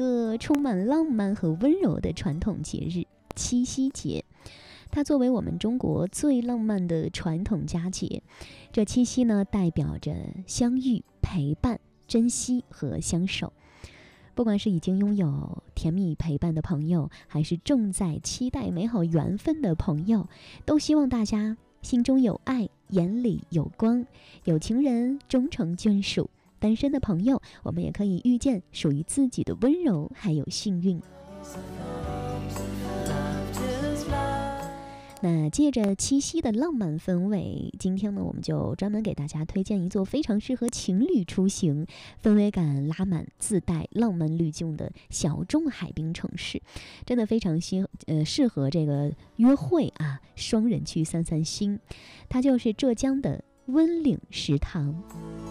个充满浪漫和温柔的传统节日——七夕节。它作为我们中国最浪漫的传统佳节，这七夕呢，代表着相遇、陪伴、珍惜和相守。不管是已经拥有甜蜜陪伴的朋友，还是正在期待美好缘分的朋友，都希望大家心中有爱，眼里有光，有情人终成眷属。单身的朋友，我们也可以遇见属于自己的温柔还有幸运。那借着七夕的浪漫氛围，今天呢，我们就专门给大家推荐一座非常适合情侣出行、氛围感拉满、自带浪漫滤镜的小众海滨城市，真的非常适合这个约会啊，双人去散散心。它就是浙江的温岭石塘。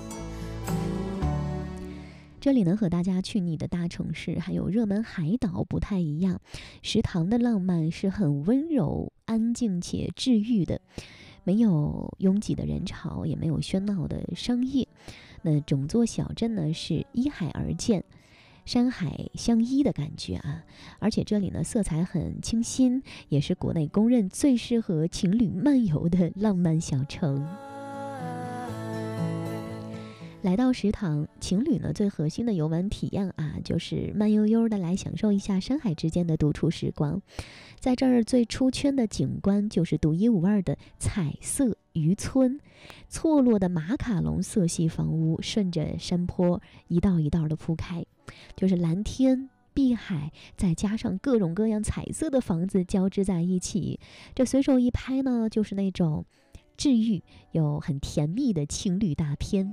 这里呢和大家去腻的大城市还有热门海岛不太一样，石塘的浪漫是很温柔、安静且治愈的，没有拥挤的人潮，也没有喧闹的商业。那整座小镇呢是依海而建，山海相依的感觉啊，而且这里呢色彩很清新，也是国内公认最适合情侣漫游的浪漫小城。来到石塘，情侣呢最核心的游玩体验啊，就是慢悠悠的来享受一下山海之间的独处时光。在这儿最出圈的景观就是独一无二的彩色渔村，错落的马卡龙色系房屋顺着山坡一道一道的铺开，就是蓝天碧海，再加上各种各样彩色的房子交织在一起，这随手一拍呢，就是那种治愈又很甜蜜的情侣大片。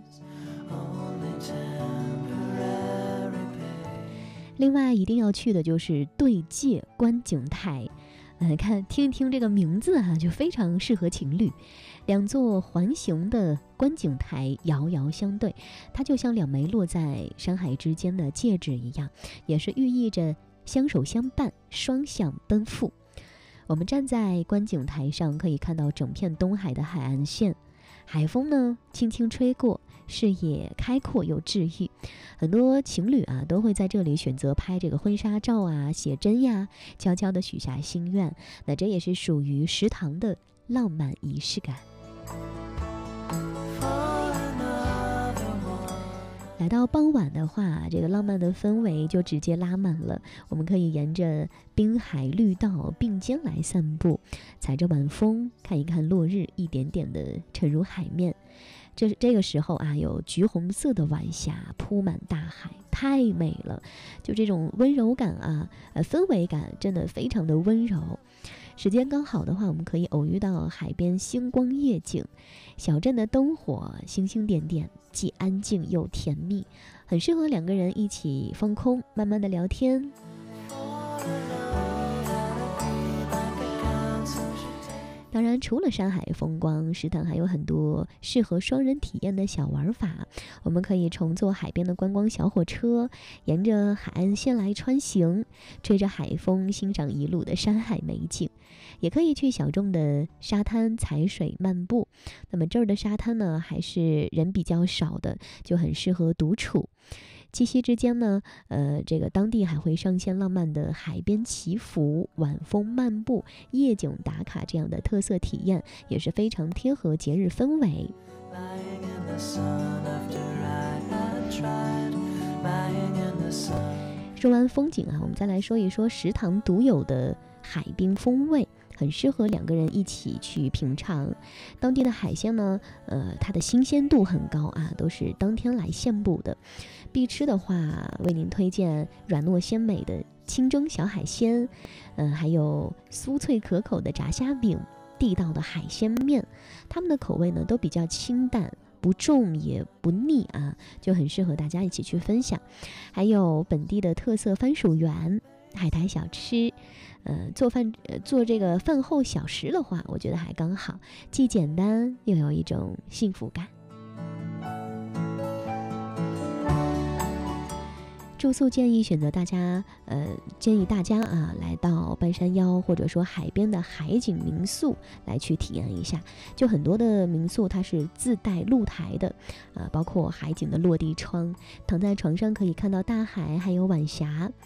另外一定要去的就是对界观景台，听一听这个名字啊，就非常适合情侣。两座环形的观景台遥遥相对，它就像两枚落在山海之间的戒指一样，也是寓意着相守相伴，双向奔赴。我们站在观景台上，可以看到整片东海的海岸线，海风呢轻轻吹过，视野开阔又治愈。很多情侣啊都会在这里选择拍这个婚纱照啊、写真呀，悄悄地许下心愿。那这也是属于石塘的浪漫仪式感。来到傍晚的话，这个浪漫的氛围就直接拉满了。我们可以沿着滨海绿道并肩来散步，踩着晚风，看一看落日一点点的沉入海面。这个时候啊，有橘红色的晚霞铺满大海，太美了。就这种温柔感啊，氛围感真的非常的温柔。时间刚好的话，我们可以偶遇到海边星光夜景，小镇的灯火星星点点，既安静又甜蜜，很适合两个人一起放空，慢慢的聊天。当然除了山海风光，石塘还有很多适合双人体验的小玩法。我们可以乘坐海边的观光小火车，沿着海岸线来穿行，吹着海风欣赏一路的山海美景。也可以去小众的沙滩踩水漫步，那么这儿的沙滩呢还是人比较少的，就很适合独处。七夕之间呢，这个当地还会上线浪漫的海边祈福、晚风漫步、夜景打卡这样的特色体验，也是非常贴合节日氛围。说完风景啊，我们再来说一说石塘独有的海滨风味，很适合两个人一起去品尝。当地的海鲜呢，它的新鲜度很高啊，都是当天来现捕的。必吃的话，为您推荐软糯鲜美的清蒸小海鲜，还有酥脆可口的炸虾饼、地道的海鲜面，它们的口味呢都比较清淡，不重也不腻啊，就很适合大家一起去分享。还有本地的特色番薯圆、海苔小吃，做这个饭后小食的话，我觉得还刚好，既简单又有一种幸福感。住宿建议选择建议大家啊来到半山腰或者说海边的海景民宿来去体验一下。就很多的民宿它是自带露台的包括海景的落地窗，躺在床上可以看到大海还有晚霞。